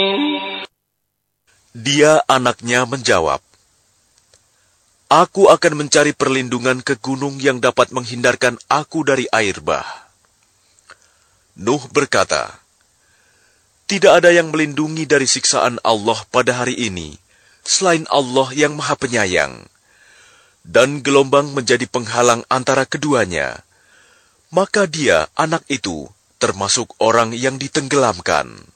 Dia anaknya menjawab, "Aku akan mencari perlindungan ke gunung yang dapat menghindarkan aku dari air bah." Nuh berkata, "Tidak ada yang melindungi dari siksaan Allah pada hari ini, selain Allah yang Maha Penyayang." Dan gelombang menjadi penghalang antara keduanya. Maka dia, anak itu, termasuk orang yang ditenggelamkan.